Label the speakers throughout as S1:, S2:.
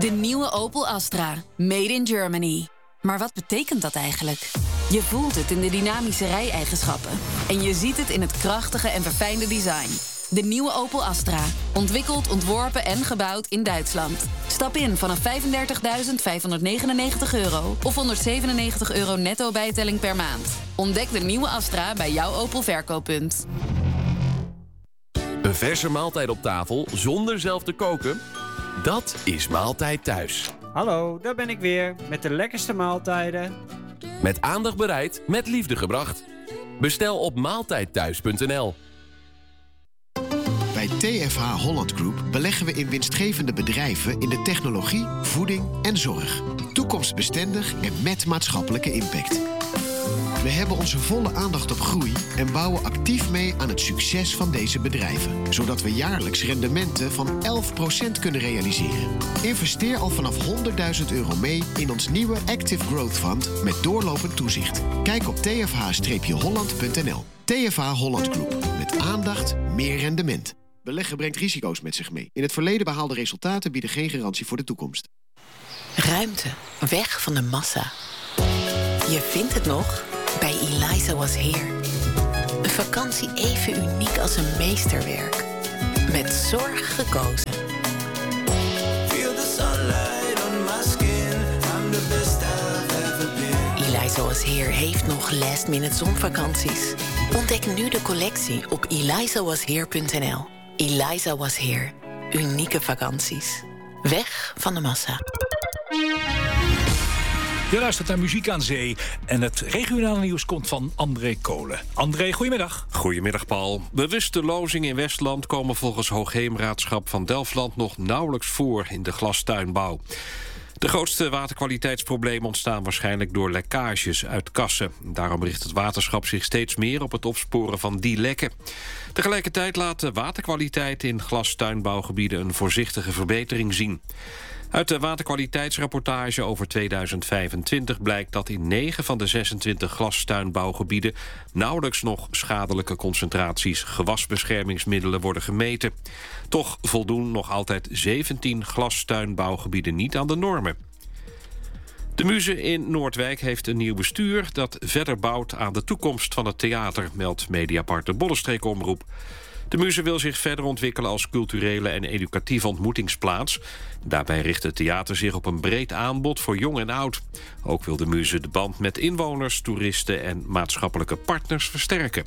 S1: De nieuwe Opel Astra. Made in Germany. Maar wat betekent dat eigenlijk? Je voelt het in de dynamische rijeigenschappen. En je ziet het in het krachtige en verfijnde design. De nieuwe Opel Astra. Ontwikkeld, ontworpen en gebouwd in Duitsland. Stap in vanaf €35.599 of €197 netto bijtelling per maand. Ontdek de nieuwe Astra bij jouw Opel verkooppunt.
S2: Een verse maaltijd op tafel zonder zelf te koken? Dat is Maaltijd Thuis.
S3: Hallo, daar ben ik weer met de lekkerste maaltijden.
S2: Met aandacht bereid, met liefde gebracht. Bestel op maaltijdthuis.nl.
S4: Bij TFH Holland Group beleggen we in winstgevende bedrijven in de technologie, voeding en zorg. Toekomstbestendig en met maatschappelijke impact. We hebben onze volle aandacht op groei en bouwen actief mee aan het succes van deze bedrijven. Zodat we jaarlijks rendementen van 11% kunnen realiseren. Investeer al vanaf €100.000 mee in ons nieuwe Active Growth Fund met doorlopend toezicht. Kijk op tfh-holland.nl. TFH Holland Group. Met aandacht, meer rendement. Beleggen brengt risico's met zich mee. In het verleden behaalde resultaten bieden geen garantie voor de toekomst.
S5: Ruimte. Weg van de massa. Je vindt het nog? Bij Eliza Was Here. Een vakantie even uniek als een meesterwerk. Met zorg gekozen. Feel the sunlight on my skin. I'm the best I've ever been. Eliza Was Here heeft nog last-minute zonvakanties. Ontdek nu de collectie op elizawasheer.nl. Eliza Was Here. Unieke vakanties. Weg van de massa.
S6: Je luistert naar Muziek aan Zee en het regionale nieuws komt van André Kolen. André, goedemiddag.
S7: Goedemiddag, Paul. Bewuste lozingen in Westland komen volgens Hoogheemraadschap van Delfland nog nauwelijks voor in de glastuinbouw. De grootste waterkwaliteitsproblemen ontstaan waarschijnlijk door lekkages uit kassen. Daarom richt het waterschap zich steeds meer op het opsporen van die lekken. Tegelijkertijd laat de waterkwaliteit in glastuinbouwgebieden een voorzichtige verbetering zien. Uit de waterkwaliteitsrapportage over 2025 blijkt dat in 9 van de 26 glastuinbouwgebieden nauwelijks nog schadelijke concentraties gewasbeschermingsmiddelen worden gemeten. Toch voldoen nog altijd 17 glastuinbouwgebieden niet aan de normen. De Muze in Noordwijk heeft een nieuw bestuur dat verder bouwt aan de toekomst van het theater, meldt Mediapartner Bollestreek Omroep. De Muze wil zich verder ontwikkelen als culturele en educatieve ontmoetingsplaats. Daarbij richt het theater zich op een breed aanbod voor jong en oud. Ook wil de Muze de band met inwoners, toeristen en maatschappelijke partners versterken.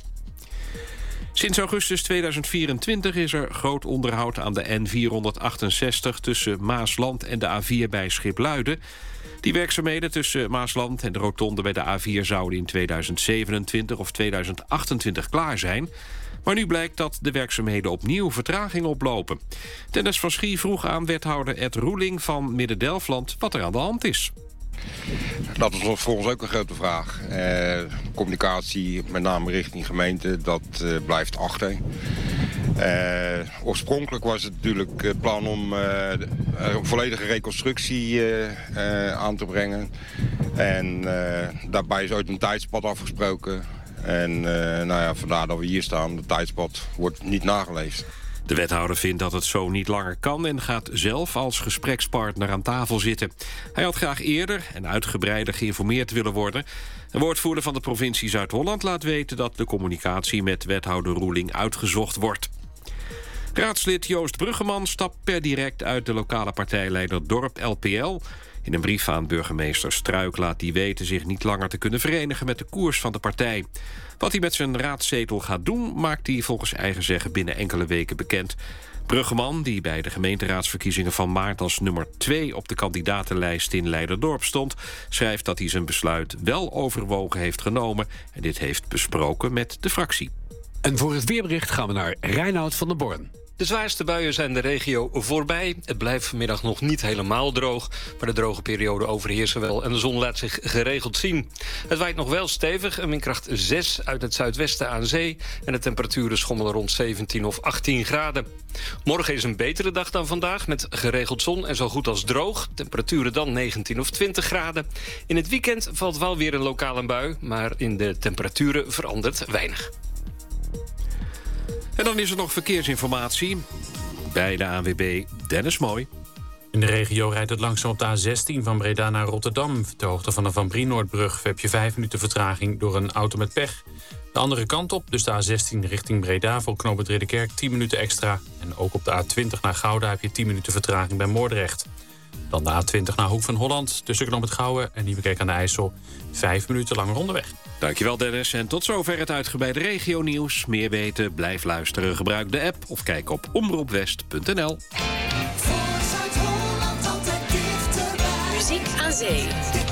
S7: Sinds augustus 2024 is er groot onderhoud aan de N468... tussen Maasland en de A4 bij Schipluiden. Die werkzaamheden tussen Maasland en de rotonde bij de A4 zouden in 2027 of 2028 klaar zijn. Maar nu blijkt dat de werkzaamheden opnieuw vertraging oplopen. Dennis van Schie vroeg aan wethouder Ed Roeling van Midden-Delfland wat er aan de hand is.
S8: Dat is voor ons ook een grote vraag. Communicatie, met name richting gemeente, dat blijft achter. Oorspronkelijk was het natuurlijk het plan om een volledige reconstructie aan te brengen. En daarbij is ooit een tijdspad afgesproken. En vandaar dat we hier staan. De tijdspad wordt niet nageleefd.
S7: De wethouder vindt dat het zo niet langer kan en gaat zelf als gesprekspartner aan tafel zitten. Hij had graag eerder en uitgebreider geïnformeerd willen worden. Een woordvoerder van de provincie Zuid-Holland laat weten dat de communicatie met wethouder Roeling uitgezocht wordt. Raadslid Joost Bruggeman stapt per direct uit de lokale partijleider Dorp LPL. In een brief aan burgemeester Struik laat hij weten zich niet langer te kunnen verenigen met de koers van de partij. Wat hij met zijn raadzetel gaat doen, maakt hij volgens eigen zeggen binnen enkele weken bekend. Bruggeman, die bij de gemeenteraadsverkiezingen van maart als nummer 2 op de kandidatenlijst in Leiderdorp stond, schrijft dat hij zijn besluit wel overwogen heeft genomen en dit heeft besproken met de fractie.
S6: En voor het weerbericht gaan we naar Reinoud van der Born.
S9: De zwaarste buien zijn de regio voorbij. Het blijft vanmiddag nog niet helemaal droog, maar de droge periode overheersen wel en de zon laat zich geregeld zien. Het waait nog wel stevig, een windkracht 6 uit het zuidwesten aan zee en de temperaturen schommelen rond 17 of 18 graden. Morgen is een betere dag dan vandaag met geregeld zon en zo goed als droog. Temperaturen dan 19 of 20 graden. In het weekend valt wel weer een lokale bui, maar in de temperaturen verandert weinig.
S7: En dan is er nog verkeersinformatie bij de ANWB Dennis Mooi.
S10: In de regio rijdt het langzaam op de A16 van Breda naar Rotterdam. Ter hoogte van de Van Brienoordbrug heb je 5 minuten vertraging door een auto met pech. De andere kant op, dus de A16 richting Breda voor knooppunt Ridderkerk 10 minuten extra. En ook op de A20 naar Gouda heb je 10 minuten vertraging bij Moordrecht. Dan de A20 naar Hoek van Holland tussen knooppunt Gouwen en Nieuwekerk aan de IJssel. 5 minuten langer onderweg.
S7: Dankjewel Dennis en tot zover het uitgebreide regionieuws. Meer weten, blijf luisteren, gebruik de app of kijk op omroepwest.nl.
S11: Muziek aan zee.